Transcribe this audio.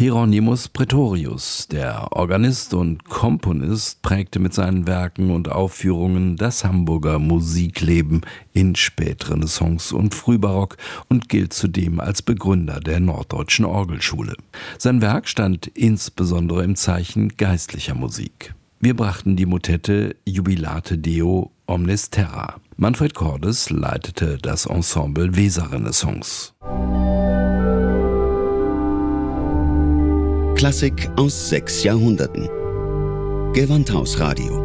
Hieronymus Praetorius, der Organist und Komponist, prägte mit seinen Werken und Aufführungen das Hamburger Musikleben in Spätrenaissance und Frühbarock und gilt zudem als Begründer der Norddeutschen Orgelschule. Sein Werk stand insbesondere im Zeichen geistlicher Musik. Wir brachten die Motette Jubilate Deo Omnes Terra. Manfred Cordes leitete das Ensemble Weserrenaissance. Klassik aus 6 Jahrhunderten. Gewandhausradio.